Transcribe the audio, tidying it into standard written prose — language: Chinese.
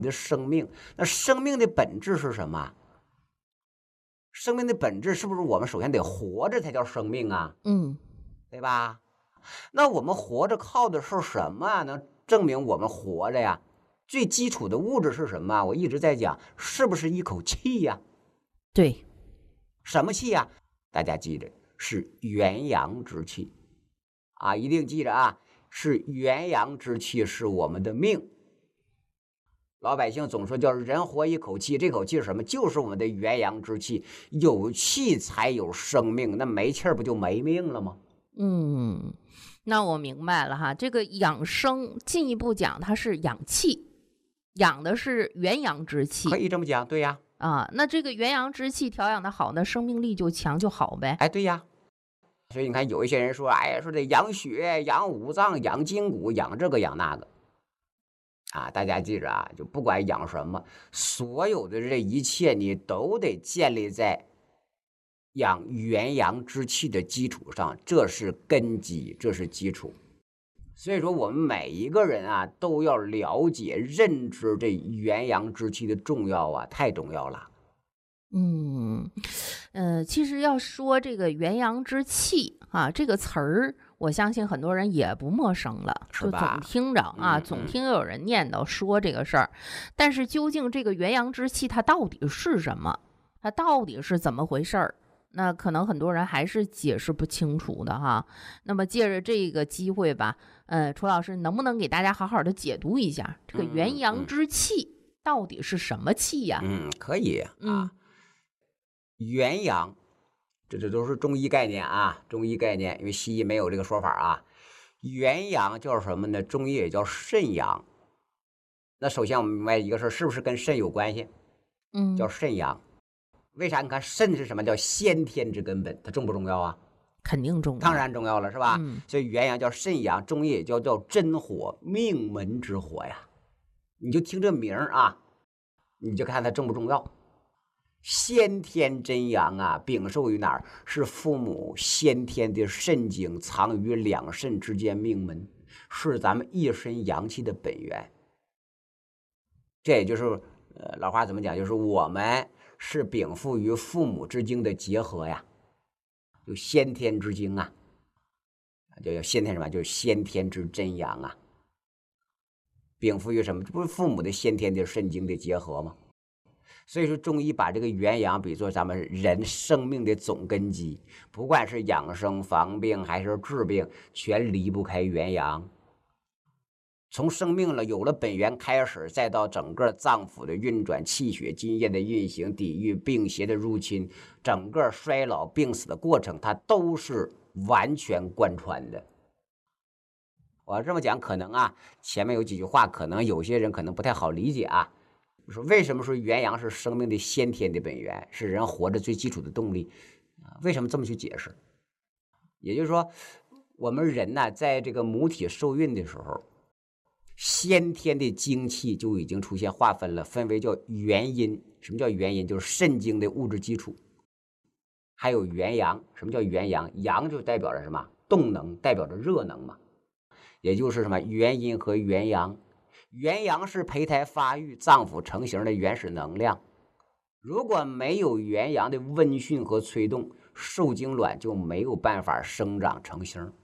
的生命。那生命的本质是什么？生命的本质是不是我们首先得活着才叫生命啊？ 嗯， 对吧？那我们活着靠的是什么啊？能证明我们活着呀？最基础的物质是什么啊？我一直在讲，是不是一口气呀？ 对， 什么气呀？大家记着，是元阳之气啊，一定记着啊，是元阳之气是我们的命。老百姓总说叫人活一口气，这口气是什么？就是我们的元阳之气，有气才有生命，那没气儿不就没命了吗？ 嗯，那我明白了哈。这个养生进一步讲，它是养气，养的是元阳之可气以这么讲，对呀， 啊。那这个元阳之气调养的好，那生命力就强就好呗。 哎，对呀。所以你看，有一些人说，哎呀，说得养血、养五脏、养筋骨、养这个养那个啊。大家记着啊，就不管养什么，所有的这一切你都得建立在养元阳之气的基础上，这是根基，这是基础。所以说，我们每一个人啊，都要了解、认知这元阳之气的重要啊，太重要了。 嗯，其实要说这个元阳之气啊，这个词儿，我相信很多人也不陌生了，就总是吧？ 听着啊，总听有人念叨说这个事儿。但是究竟这个元阳之气它到底是什么？它到底是怎么回事儿？那可能很多人还是解释不清楚的哈。那么借着这个机会吧，楚老师能不能给大家好好的解读一下这个元阳之气到底是什么气呀？ 可以啊。元阳，这都是中医概念啊，中医概念，因为西医没有这个说法啊。元阳叫什么呢？中医也叫肾阳。那首先我们明白一个事儿，是不是跟肾有关系？叫肾阳。为啥？你看肾是什么？叫先天之根本，它重不重要啊？ 肯定重要， 当然重要了，是吧？ 嗯， 所以元阳叫肾阳，中医也叫真火，命门之火呀。你就听这名儿啊，你就看它重不重要。先天真阳啊，禀受于哪儿？是父母先天的肾精藏于两肾之间命门，是咱们一身阳气的本源。这也就是老话怎么讲？就是我们是禀赋于父母之精的结合呀，就先天之精啊，就叫先天什么？就是先天之真阳啊，禀赋于什么？这不是父母的先天的肾精的结合吗？所以说，中医把这个元阳比作咱们人生命的总根基，不管是养生防病还是治病，全离不开元阳。从生命了有了本源开始，再到整个脏腑的运转、气血津液的运行、抵御病邪的入侵，整个衰老病死的过程，它都是完全贯穿的。我要这么讲，可能啊，前面有几句话，可能有些人可能不太好理解啊。说为什么说元阳是生命的先天的本源，是人活着最基础的动力？为什么这么去解释？也就是说，我们人呢，在这个母体受孕的时候，先天的精气就已经出现划分了，分为叫元阴。什么叫元阴？就是肾精的物质基础。还有元阳。什么叫元阳？阳就代表着什么？动能，代表着热能嘛。也就是什么？元阴和元阳。元阳是胚胎发育、脏腑成型的原始能量。如果没有元阳的温煦和催动，受精卵就没有办法生长成型。